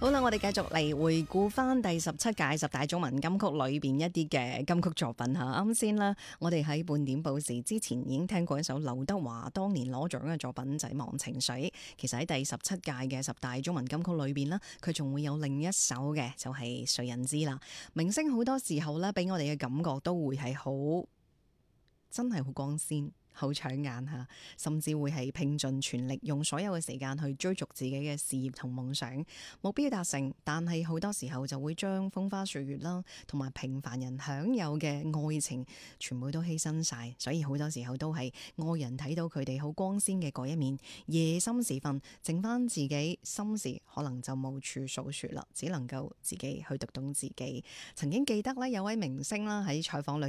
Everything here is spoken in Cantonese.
好啦，我哋繼續嚟回顧翻第17屆10大中文金曲裏邊一啲嘅金曲作品嚇。啱先啦，我哋喺半點報時之前已經聽過一首劉德華當年攞獎嘅作品就係《忘情水》。其實喺第17屆嘅10大中文金曲裏邊啦，佢仲會有另一首嘅就係《誰人知》啦。明星好多時候咧，俾我哋嘅感覺都會係真係好光鮮。好搶眼嚇，甚至會係拼盡全力，用所有嘅時間去追逐自己嘅事業同夢想，目標達成。但係好多時候就會將風花雪月啦，同埋平凡人享有嘅愛情，全部都犧牲晒。所以好多時候都係愛人睇到佢哋好光鮮嘅嗰一面，夜深時分，剩翻自己心事，可能就無處訴說啦，只能夠自己去讀懂自己。曾經記得咧，有位明星啦喺採訪裏